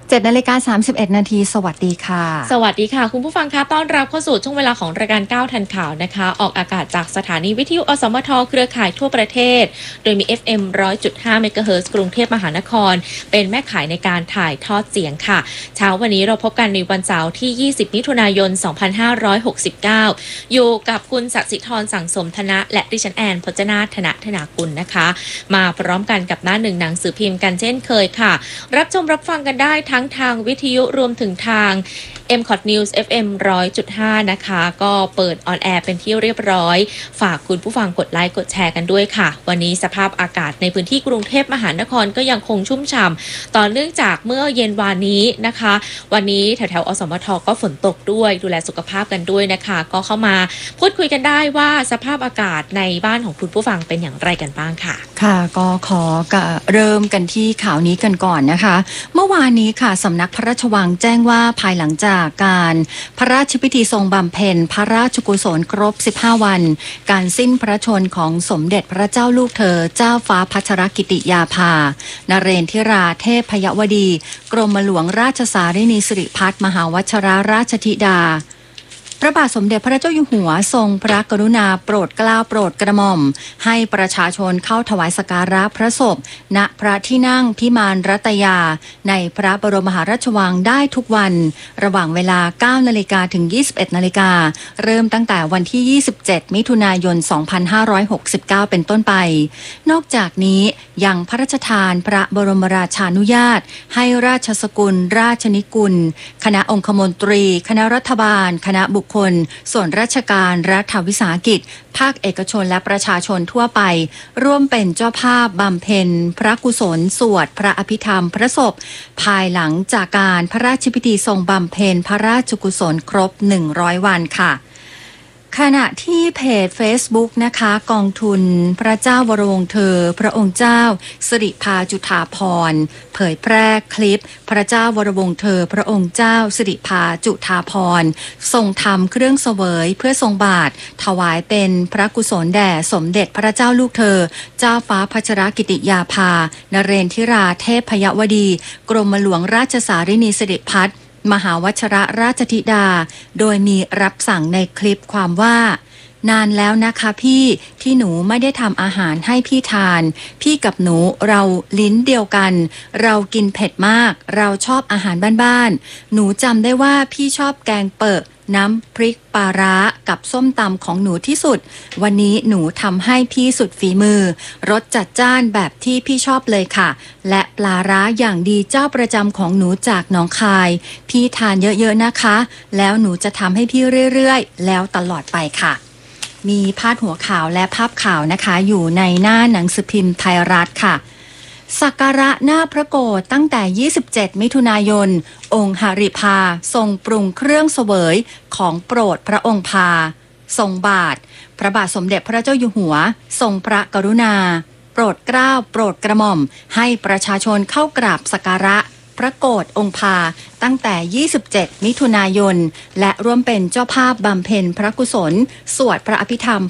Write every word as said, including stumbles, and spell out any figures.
เจ็ดนาฬิกาสามสิบเอ็ดนาทีสวัสดีค่ะสวัสดีค่ะคุณผู้ฟังคะต้อนรับเข้าสู่ช่วงเวลาของรายการก้าวทันข่าวนะคะออกอากาศจากสถานีวิทยุอสมทเครือข่ายทั่วประเทศโดยมี เอฟ เอ็ม หนึ่งร้อยจุดห้า เมกะเฮิรตซ์ กรุงเทพมหานครเป็นแม่ข่ายในการถ่ายทอดเสียงค่ะเช้าวันนี้เราพบกันในวันเสาร์ที่ยี่สิบมิถุนายนสองพันห้าร้อยหกสิบเก้าอยู่กับคุณศักดิ์สิทธิ์ธรสังสมธนะและดิฉันแอนพจนาธนะธนากุลนะคะมาพร้อมกันกับหน้าหนึ่งหนังสือพิมพ์กันเช่นเคยค่ะรับชมรับฟังกันได้ทั้งทางวิทยุรวมถึงทาง เอ็ม คอท News เอฟ เอ็ม หนึ่งร้อยจุดห้า นะคะก็เปิดออนแอร์เป็นที่เรียบร้อยฝากคุณผู้ฟังกดไลค์กดแชร์กันด้วยค่ะวันนี้สภาพอากาศในพื้นที่กรุงเทพมหานครก็ยังคงชุ่มฉ่ำต่อเนื่องจากเมื่อเย็นวานนี้นะคะวันนี้แถวๆอสมทก็ฝนตกด้วยดูแลสุขภาพกันด้วยนะคะก็เข้ามาพูดคุยกันได้ว่าสภาพอากาศในบ้านของคุณผู้ฟังเป็นอย่างไรกันบ้างค่ะค่ะก็ขอเริ่มกันที่ข่าวนี้กันก่อนนะคะเมื่อวานนี้ค่ะสำนักพระราชวังแจ้งว่าภายหลังจากการพระราชพิธีทรงบำเพ็ญพระราชกุศลครบสิบห้าวันการสิ้นพระชนของสมเด็จพระเจ้าลูกเธอเจ้าฟ้าพัชรกิติยาภานเรนทิราเทพพยวดีกรมหลวงราชสารินีสิริพัฒน์มหาวชรราชธิดาพระบาทสมเด็จพระเจ้าอยู่หัวทรงพระกรุณาโปรดเกล้าโปรดกระหม่อมให้ประชาชนเข้าถวายสักการะพระศพณพระที่นั่งพิมานรัตยาในพระบรมมหาราชวังได้ทุกวันระหว่างเวลา เก้านาฬิกา ถึง ยี่สิบเอ็ดนาฬิกาเริ่มตั้งแต่วันที่ ยี่สิบเจ็ดมิถุนายนสองพันห้าร้อยหกสิบเก้า เป็นต้นไปนอกจากนี้ยังพระราชทานพระบรมราชานุญาตให้ราชสกุลราชนิกุลคณะองคมนตรีคณะรัฐบาลคณะบุคคลส่วนราชการรัฐวิสาหกิจภาคเอกชนและประชาชนทั่วไปร่วมเป็นเจ้าภาพบำเพ็ญพระกุศลสวดพระอภิธรรมพระศพภายหลังจากการพระราชพิธีทรงบำเพ็ญพระราชกุศลครบหนึ่งร้อยวันค่ะขณะที่เพจ Facebook นะคะกองทุนพระเจ้าวรวงศ์เธอพระองค์เจ้าสิริภาจุฑาภรณ์เผยแพร่คลิปพระเจ้าวรวงศ์เธอพระองค์เจ้าสิริภาจุฑาภรณ์ทรงทำเครื่องเสวยเพื่อทรงบาตรถวายเป็นพระกุศลแด่สมเด็จพระเจ้าลูกเธอเจ้าฟ้าพัชรกิติยาภานเรนทิราเทพพยวดีกรมหลวงราชสารินีสิริพัฒน์มหาวชรราชธิดาโดยมีรับสั่งในคลิปความว่านานแล้วนะคะพี่ที่หนูไม่ได้ทำอาหารให้พี่ทานพี่กับหนูเราลิ้นเดียวกันเรากินเผ็ดมากเราชอบอาหารบ้านๆหนูจำได้ว่าพี่ชอบแกงเปิดน้ำพริกปลาร้ากับส้มตำของหนูที่สุดวันนี้หนูทำให้พี่สุดฝีมือรสจัดจ้านแบบที่พี่ชอบเลยค่ะและปลาร้าอย่างดีเจ้าประจำของหนูจากหนองคายพี่ทานเยอะๆนะคะแล้วหนูจะทำให้พี่เรื่อยๆแล้วตลอดไปค่ะมีพาดหัวข่าวและภาพข่าวนะคะอยู่ในหน้าหนังสือพิมพ์ไทยรัฐค่ะสักการะหน้าพระโกฐตั้งแต่ยี่สิบเจ็ดมิถุนายนองค์หฤภาทรงปรุงเครื่องเสวยของโปรดพระองค์พาทรงบาทพระบาทสมเด็จพระเจ้าอยู่หัวทรงพระกรุณาโปรดเกล้าโปรดกระหม่อมให้ประชาชนเข้ากราบสักการะพระโกฐองค์พาตั้งแต่ยี่สิบเจ็ดมิถุนายนและร่วมเป็นเจ้าภาพบำเพ็ญพระกุศลสวดพระอภิธรรม